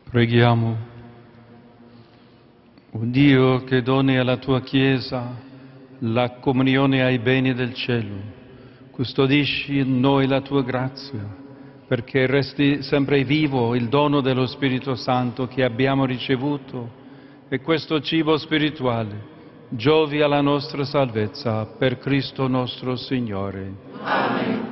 Preghiamo. O Dio, che doni alla tua Chiesa la comunione ai beni del cielo, custodisci in noi la tua grazia, perché resti sempre vivo il dono dello Spirito Santo che abbiamo ricevuto e questo cibo spirituale giovi alla nostra salvezza per Cristo nostro Signore. Amen.